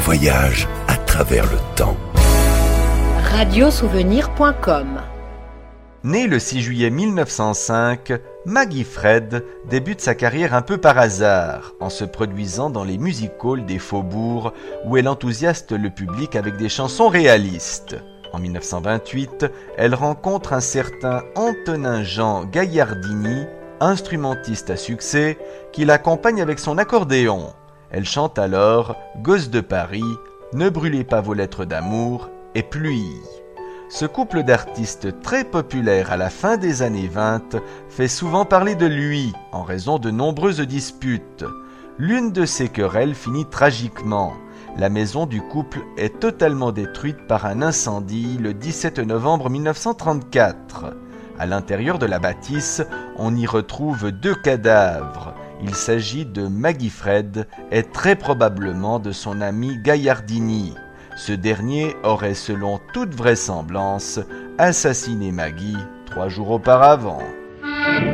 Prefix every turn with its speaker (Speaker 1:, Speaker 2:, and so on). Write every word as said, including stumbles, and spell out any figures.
Speaker 1: voyage à travers le temps.
Speaker 2: radiosouvenir point com.
Speaker 3: Née le six juillet mille neuf cent cinq, Maggie Fred débute sa carrière un peu par hasard, en se produisant dans les music-halls des faubourgs où elle enthousiaste le public avec des chansons réalistes. En mille neuf cent vingt-huit, elle rencontre un certain Antonin Jean Gaillardini, instrumentiste à succès, qui l'accompagne avec son accordéon. Elle chante alors « Gosse de Paris »,« Ne brûlez pas vos lettres d'amour » et « Pluie ». Ce couple d'artistes très populaire à la fin des années vingt fait souvent parler de lui en raison de nombreuses disputes. L'une de ces querelles finit tragiquement. La maison du couple est totalement détruite par un incendie le dix-sept novembre mille neuf cent trente-quatre. À l'intérieur de la bâtisse, on y retrouve deux cadavres. Il s'agit de Maggie Fred et très probablement de son ami Gaillardini. Ce dernier aurait, selon toute vraisemblance, assassiné Maggie trois jours auparavant.